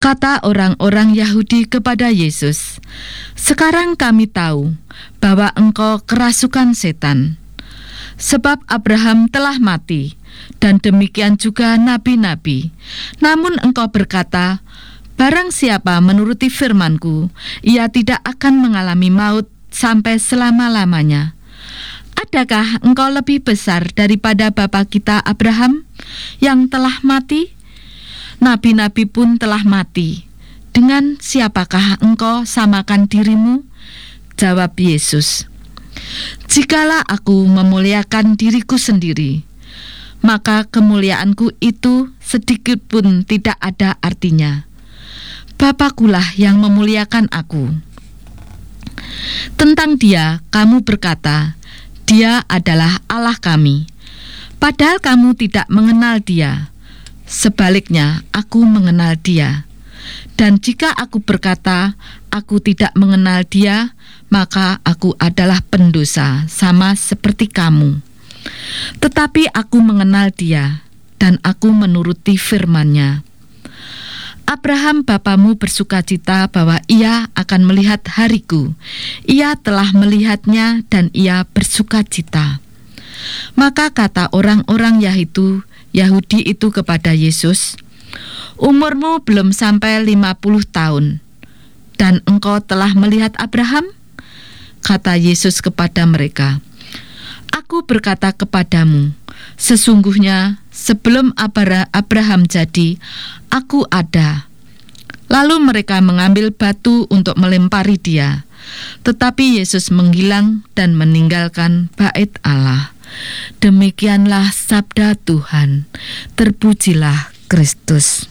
Kata orang-orang Yahudi kepada Yesus, "Sekarang kami tahu bahwa engkau kerasukan setan. Sebab Abraham telah mati, dan demikian juga nabi-nabi. Namun engkau berkata, barang siapa menuruti firman-Ku, ia tidak akan mengalami maut sampai selama-lamanya. Adakah engkau lebih besar daripada bapa kita Abraham yang telah mati? Nabi-nabi pun telah mati. Dengan siapakah engkau samakan dirimu?" Jawab Yesus, "Jikalau aku memuliakan diriku sendiri, maka kemuliaanku itu sedikit pun tidak ada artinya. Bapakulah yang memuliakan aku. Tentang Dia kamu berkata, Dia adalah Allah kami, padahal kamu tidak mengenal Dia. Sebaliknya, aku mengenal Dia. Dan jika aku berkata, aku tidak mengenal Dia, maka aku adalah pendosa, sama seperti kamu. Tetapi aku mengenal Dia, dan aku menuruti firman-Nya. Abraham bapamu bersukacita bahwa ia akan melihat hariku. Ia telah melihatnya, dan ia bersukacita." Maka kata orang-orang Yahudi itu kepada Yesus, "Umurmu belum sampai 50 tahun, dan engkau telah melihat Abraham?" Kata Yesus kepada mereka, "Aku berkata kepadamu, sesungguhnya sebelum Abraham jadi, aku ada." Lalu mereka mengambil batu untuk melempari Dia. Tetapi Yesus menghilang dan meninggalkan bait Allah. Demikianlah sabda Tuhan. Terpujilah Kristus.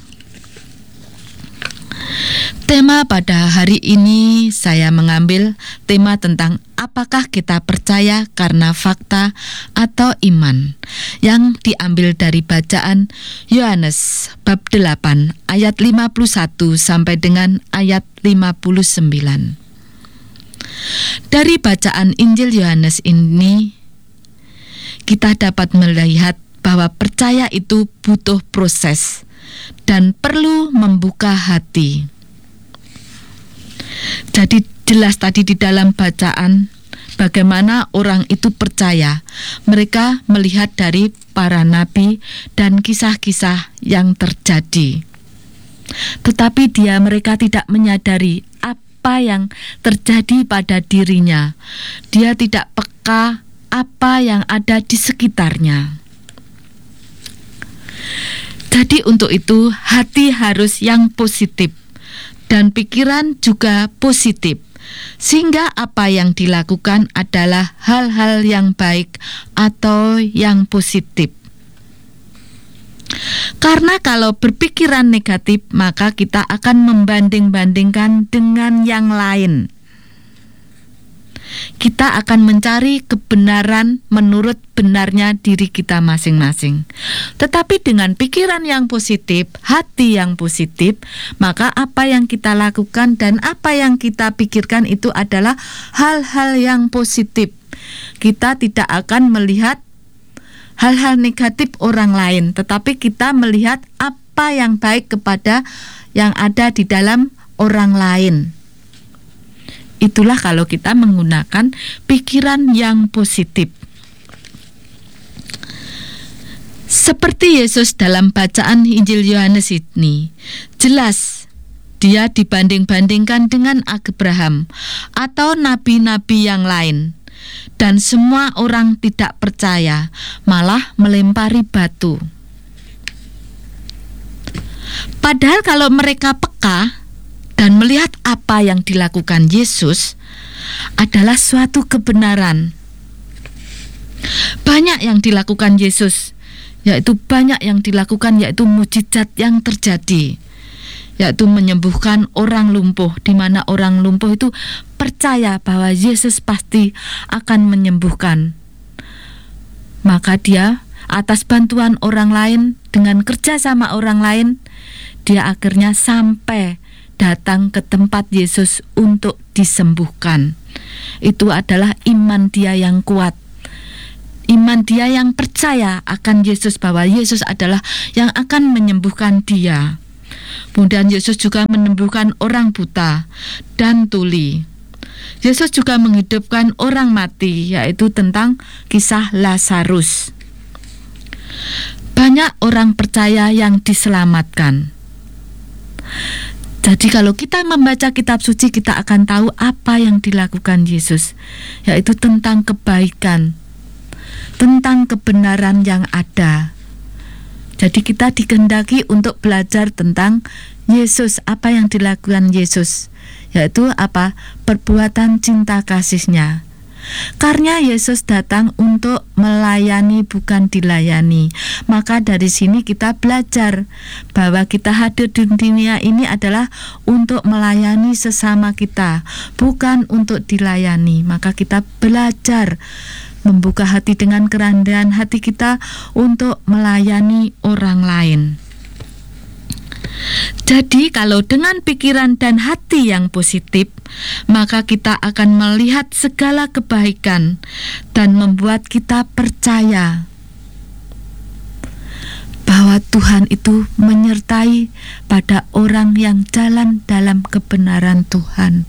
Tema pada hari ini saya mengambil tema tentang apakah kita percaya karena fakta atau iman, yang diambil dari bacaan Yohanes bab 8 ayat 51 sampai dengan ayat 59. Dari bacaan Injil Yohanes ini kita dapat melihat bahwa percaya itu butuh proses dan perlu membuka hati. Jadi jelas tadi di dalam bacaan bagaimana orang itu percaya. Mereka melihat dari para nabi dan kisah-kisah yang terjadi. Tetapi mereka tidak menyadari apa yang terjadi pada dirinya. Dia tidak peka apa yang ada di sekitarnya. Jadi untuk itu hati harus yang positif dan pikiran juga positif, sehingga apa yang dilakukan adalah hal-hal yang baik atau yang positif. Karena kalau berpikiran negatif, maka kita akan membanding-bandingkan dengan yang lain. Kita akan mencari kebenaran menurut benarnya diri kita masing-masing. Tetapi dengan pikiran yang positif, hati yang positif, maka apa yang kita lakukan dan apa yang kita pikirkan itu adalah hal-hal yang positif. Kita tidak akan melihat hal-hal negatif orang lain, tetapi kita melihat apa yang baik kepada yang ada di dalam orang lain. Itulah kalau kita menggunakan pikiran yang positif. Seperti Yesus dalam bacaan Injil Yohanes ini, jelas Dia dibanding-bandingkan dengan Abraham atau nabi-nabi yang lain. Dan semua orang tidak percaya, malah melempari batu. Padahal kalau mereka peka dan melihat apa yang dilakukan Yesus adalah suatu kebenaran. Banyak yang dilakukan Yesus, yaitu mujizat yang terjadi, yaitu menyembuhkan orang lumpuh, di mana orang lumpuh itu percaya bahwa Yesus pasti akan menyembuhkan. Maka dia atas bantuan orang lain, dengan kerja sama orang lain, dia akhirnya sampai datang ke tempat Yesus untuk disembuhkan. Itu adalah iman dia yang kuat. Iman dia yang percaya akan Yesus, bahwa Yesus adalah yang akan menyembuhkan dia. Kemudian Yesus juga menyembuhkan orang buta dan tuli. Yesus juga menghidupkan orang mati, yaitu tentang kisah Lazarus. Banyak orang percaya yang diselamatkan. Jadi kalau kita membaca kitab suci, kita akan tahu apa yang dilakukan Yesus, yaitu tentang kebaikan, tentang kebenaran yang ada. Jadi kita dikehendaki untuk belajar tentang Yesus, apa yang dilakukan Yesus, yaitu apa? Perbuatan cinta kasih-Nya. Karena Yesus datang untuk melayani, bukan dilayani. Maka dari sini kita belajar bahwa kita hadir di dunia ini adalah untuk melayani sesama kita, bukan untuk dilayani. Maka kita belajar membuka hati dengan kerendahan hati kita untuk melayani orang lain. Jadi kalau dengan pikiran dan hati yang positif, maka kita akan melihat segala kebaikan dan membuat kita percaya bahwa Tuhan itu menyertai pada orang yang jalan dalam kebenaran Tuhan.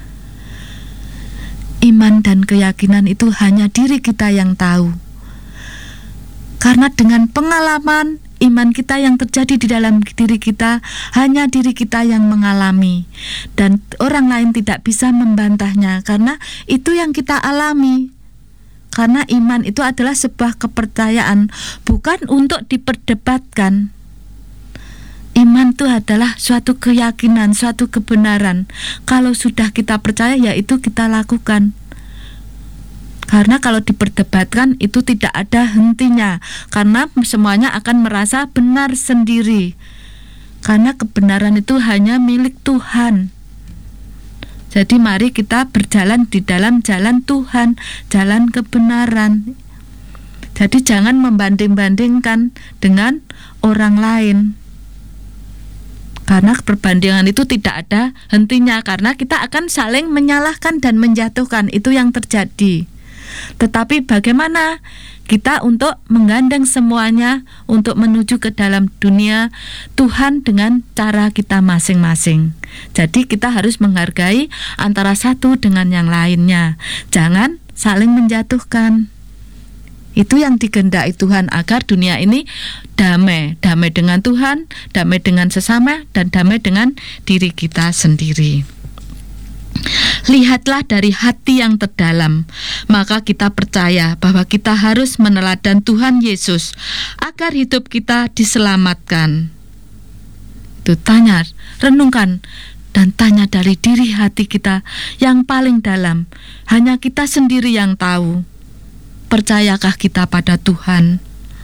Iman dan keyakinan itu hanya diri kita yang tahu. Karena dengan pengalaman iman kita yang terjadi di dalam diri kita, hanya diri kita yang mengalami, dan orang lain tidak bisa membantahnya, karena itu yang kita alami. Karena iman itu adalah sebuah kepercayaan, bukan untuk diperdebatkan. Iman itu adalah suatu keyakinan, suatu kebenaran. Kalau sudah kita percaya, ya itu kita lakukan. Karena kalau diperdebatkan itu tidak ada hentinya, karena semuanya akan merasa benar sendiri. Karena kebenaran itu hanya milik Tuhan. Jadi mari kita berjalan di dalam jalan Tuhan, jalan kebenaran. Jadi jangan membanding-bandingkan dengan orang lain. Karena perbandingan itu tidak ada hentinya, karena kita akan saling menyalahkan dan menjatuhkan, itu yang terjadi. Tetapi bagaimana kita untuk menggandeng semuanya untuk menuju ke dalam dunia Tuhan dengan cara kita masing-masing. Jadi kita harus menghargai antara satu dengan yang lainnya. Jangan saling menjatuhkan. Itu yang dikehendaki Tuhan, agar dunia ini damai. Damai dengan Tuhan, damai dengan sesama, dan damai dengan diri kita sendiri. Lihatlah dari hati yang terdalam, maka kita percaya bahwa kita harus meneladan Tuhan Yesus agar hidup kita diselamatkan. Itu tanya, renungkan, dan tanya dari diri hati kita yang paling dalam. Hanya kita sendiri yang tahu. Percayakah kita pada Tuhan?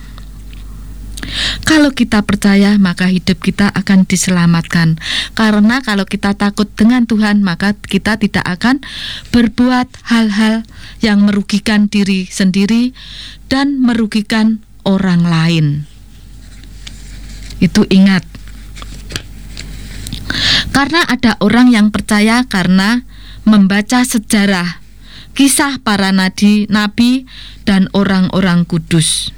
Kalau kita percaya, maka hidup kita akan diselamatkan. Karena kalau kita takut dengan Tuhan, maka kita tidak akan berbuat hal-hal yang merugikan diri sendiri dan merugikan orang lain. Itu ingat. Karena ada orang yang percaya karena membaca sejarah, kisah para nabi dan orang-orang kudus.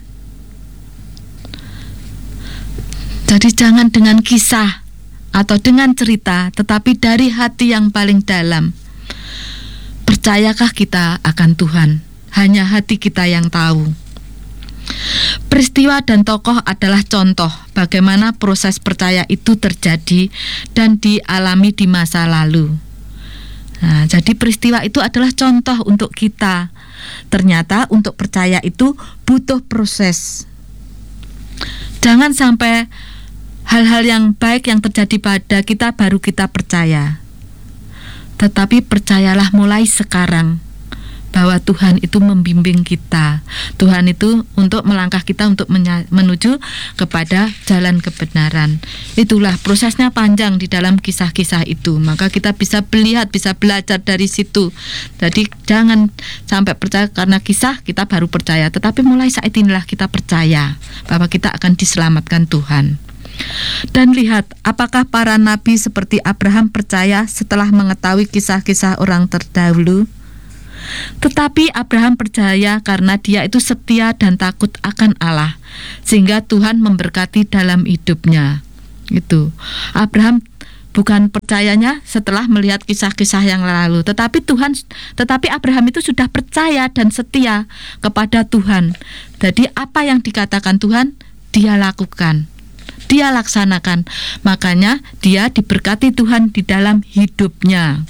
Jadi jangan dengan kisah atau dengan cerita, tetapi dari hati yang paling dalam. Percayakah kita akan Tuhan? Hanya hati kita yang tahu. Peristiwa dan tokoh adalah contoh bagaimana proses percaya itu terjadi dan dialami di masa lalu. Nah, jadi peristiwa itu adalah contoh untuk kita. Ternyata untuk percaya itu butuh proses. Jangan sampai hal-hal yang baik yang terjadi pada kita baru kita percaya. Tetapi percayalah mulai sekarang bahwa Tuhan itu membimbing kita. Tuhan itu untuk melangkah kita untuk menuju kepada jalan kebenaran. Itulah prosesnya panjang di dalam kisah-kisah itu. Maka kita bisa melihat, bisa belajar dari situ. Jadi jangan sampai percaya karena kisah kita baru percaya, tetapi mulai saat inilah kita percaya bahwa kita akan diselamatkan Tuhan. Dan lihat, apakah para nabi seperti Abraham percaya setelah mengetahui kisah-kisah orang terdahulu? Tetapi Abraham percaya karena dia itu setia dan takut akan Allah, sehingga Tuhan memberkati dalam hidupnya. Itu Abraham bukan percayanya setelah melihat kisah-kisah yang lalu, tetapi Abraham itu sudah percaya dan setia kepada Tuhan. Jadi apa yang dikatakan Tuhan, dia lakukan, dia laksanakan. Makanya dia diberkati Tuhan di dalam hidupnya.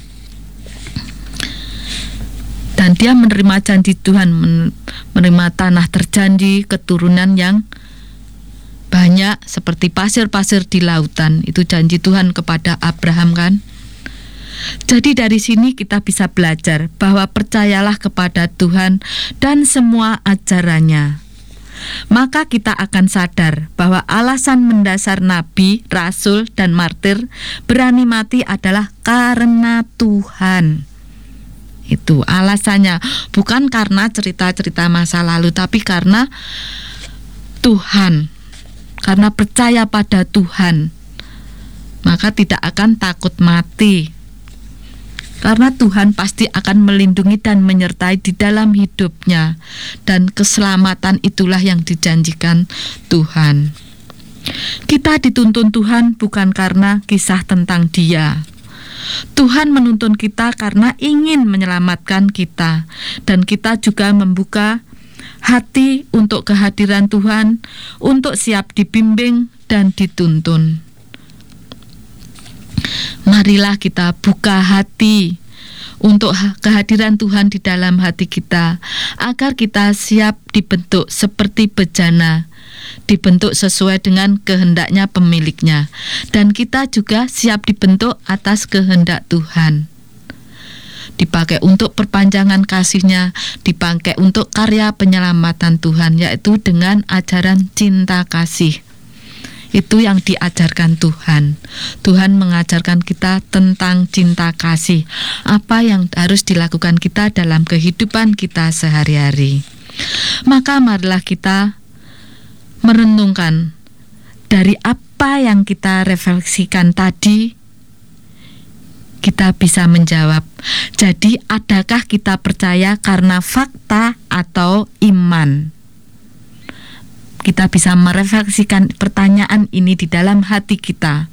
Dan dia menerima janji Tuhan, menerima tanah terjanji, keturunan yang banyak seperti pasir-pasir di lautan. Itu janji Tuhan kepada Abraham kan. Jadi dari sini kita bisa belajar bahwa percayalah kepada Tuhan dan semua ajarannya. Maka kita akan sadar bahwa alasan mendasar nabi, rasul, dan martir berani mati adalah karena Tuhan. Itu alasannya, bukan karena cerita-cerita masa lalu, tapi karena Tuhan. Karena percaya pada Tuhan, maka tidak akan takut mati. Karena Tuhan pasti akan melindungi dan menyertai di dalam hidupnya. Dan keselamatan itulah yang dijanjikan Tuhan. Kita dituntun Tuhan bukan karena kisah tentang Dia. Tuhan menuntun kita karena ingin menyelamatkan kita. Dan kita juga membuka hati untuk kehadiran Tuhan, untuk siap dibimbing dan dituntun. Marilah kita buka hati untuk kehadiran Tuhan di dalam hati kita, agar kita siap dibentuk seperti bejana, dibentuk sesuai dengan kehendaknya pemiliknya, dan kita juga siap dibentuk atas kehendak Tuhan. Dipakai untuk perpanjangan kasih-Nya, dipakai untuk karya penyelamatan Tuhan, yaitu dengan ajaran cinta kasih. Itu yang diajarkan Tuhan. Tuhan mengajarkan kita tentang cinta kasih, apa yang harus dilakukan kita dalam kehidupan kita sehari-hari. Maka marilah kita merenungkan dari apa yang kita refleksikan tadi. Kita bisa menjawab, jadi adakah kita percaya karena fakta atau iman? Kita bisa merefleksikan pertanyaan ini di dalam hati kita.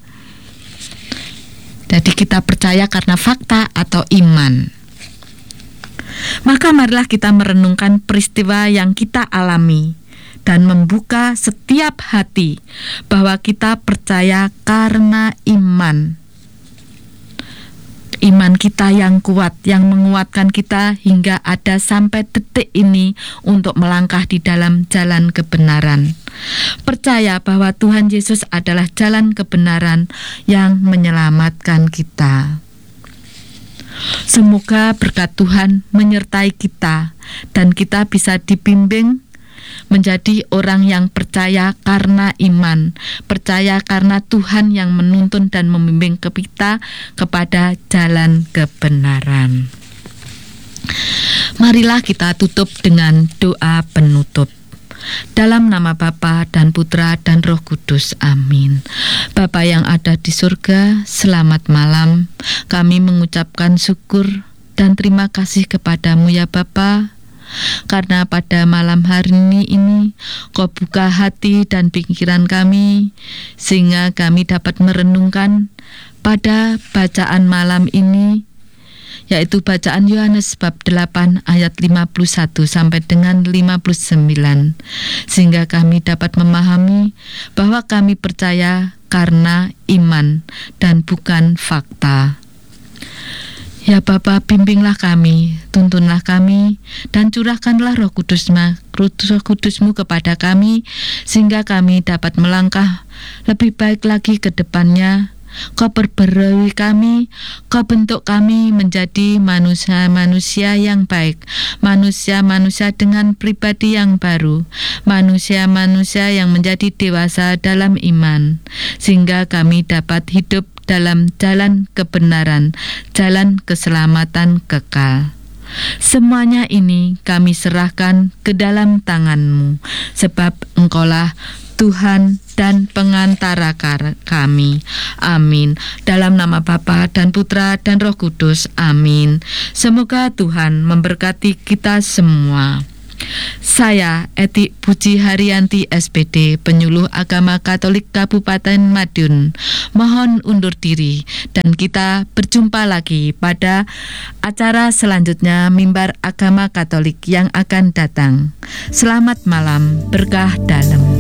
Jadi kita percaya karena fakta atau iman? Maka marilah kita merenungkan peristiwa yang kita alami dan membuka setiap hati bahwa kita percaya karena iman. Iman kita yang kuat, yang menguatkan kita hingga ada sampai detik ini untuk melangkah di dalam jalan kebenaran. Percaya bahwa Tuhan Yesus adalah jalan kebenaran yang menyelamatkan kita. Semoga berkat Tuhan menyertai kita dan kita bisa dibimbing menjadi orang yang percaya karena iman, percaya karena Tuhan yang menuntun dan membimbing kita kepada jalan kebenaran. Marilah kita tutup dengan doa penutup. Dalam nama Bapa dan Putra dan Roh Kudus, amin. Bapa yang ada di surga, selamat malam. Kami mengucapkan syukur dan terima kasih kepadamu ya Bapa, karena pada malam hari ini Kau buka hati dan pikiran kami, sehingga kami dapat merenungkan pada bacaan malam ini, yaitu bacaan Yohanes bab 8 ayat 51 sampai dengan 59, sehingga kami dapat memahami bahwa kami percaya karena iman dan bukan fakta. Ya Bapa, bimbinglah kami, tuntunlah kami, dan curahkanlah Roh Kudus-Mu kepada kami, sehingga kami dapat melangkah lebih baik lagi ke depannya. Kau perbarui kami, Kau bentuk kami menjadi manusia-manusia yang baik, manusia-manusia dengan pribadi yang baru, manusia-manusia yang menjadi dewasa dalam iman, sehingga kami dapat hidup dalam jalan kebenaran, jalan keselamatan kekal. Semuanya ini kami serahkan ke dalam tangan-Mu, sebab Engkaulah Tuhan dan pengantara kami. Amin. Dalam nama Bapa dan Putra dan Roh Kudus. Amin. Semoga Tuhan memberkati kita semua. Saya Eti Puji Haryanti SPD, penyuluh agama Katolik Kabupaten Madiun, mohon undur diri dan kita berjumpa lagi pada acara selanjutnya Mimbar Agama Katolik yang akan datang. Selamat malam, berkah dalam.